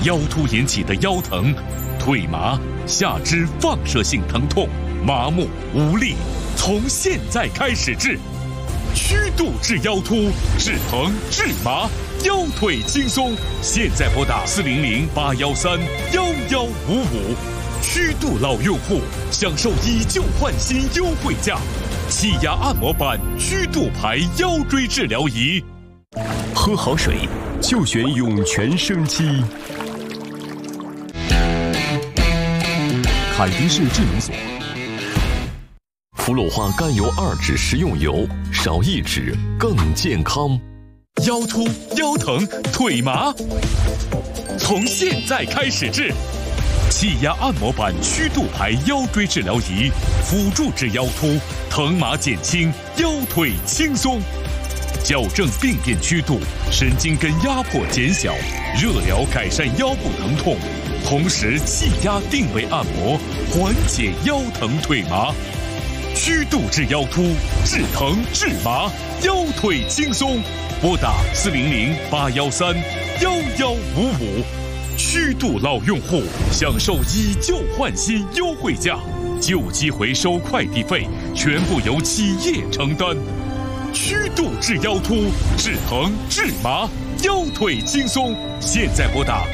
腰突引起的腰疼、腿麻、下肢放射性疼痛、麻木无力，从现在开始治。曲度治腰突，治疼治麻，腰腿轻松。现在拨打400-813-1155，曲度老用户享受以旧换新优惠价，气压按摩板曲度牌腰椎治疗仪。 喝好水就选涌泉生机。凯迪士智能锁。氟鲁化甘油2酯食用油，少1酯更健康。 腰突、腰疼、腿麻，从现在开始治。气压按摩板曲度牌腰椎治疗仪，辅助治腰突，疼麻减轻，腰腿轻松。矫正病变曲度，神经根压迫减小，热疗改善腰部疼痛，同时气压定位按摩，缓解腰疼腿麻。曲度治腰突，治疼治麻，腰腿轻松。拨打400-813-1155，曲度老用户享受以旧换新优惠价，旧机回收快递费全部由企业承担。曲度治腰突，治疼治麻，腰腿轻松。现在拨打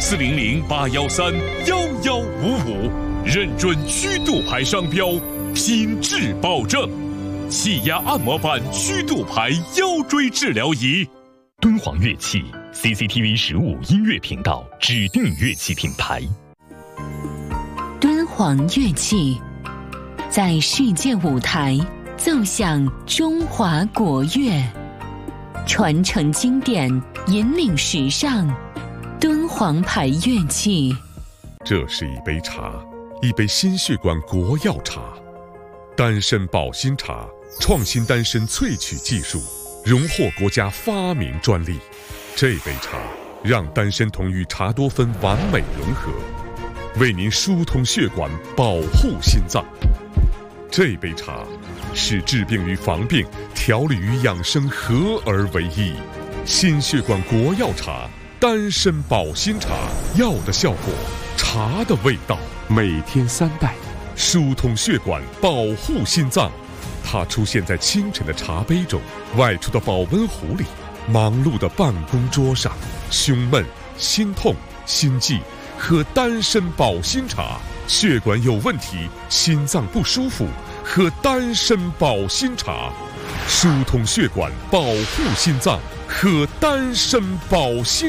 400-813-1155，认准曲度牌商标，品质保证。气压按摩板曲度牌腰椎治疗仪。 敦煌乐器 CCTV 15音乐频道指定乐器品牌。 敦煌乐器在世界舞台奏响中华国乐，传承经典，引领时尚。敦煌牌乐器。 这是一杯茶，一杯心血管国药茶，丹参保心茶，创新丹参萃取技术，荣获国家发明专利。这杯茶让丹参酮与茶多酚完美融合，为您疏通血管，保护心脏。这杯茶使治病与防病、调理与养生合而为一。心血管国药茶，丹参保心茶，药的效果，茶的味道。每天3袋，疏通血管，保护心脏。它出现在清晨的茶杯中，外出的保温壶里，忙碌的办公桌上。胸闷、心痛、心悸，喝丹参保心茶。血管有问题，心脏不舒服，喝丹参保心茶。疏通血管，保护心脏，喝丹参保心